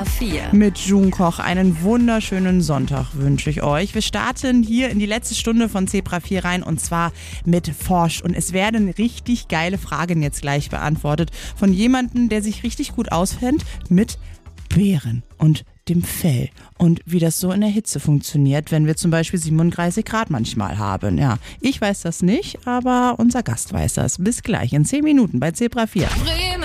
Zebra 4. Mit June Koch einen wunderschönen Sonntag wünsche ich euch. Wir starten hier in die letzte Stunde von Zebra 4 rein und zwar mit Forsch. Und es werden richtig geile Fragen jetzt gleich beantwortet von jemandem, der sich richtig gut auskennt mit Beeren und dem Fell und wie das so in der Hitze funktioniert, wenn wir zum Beispiel 37 Grad manchmal haben. Ja, ich weiß das nicht, aber unser Gast weiß das. Bis gleich in 10 Minuten bei Zebra 4.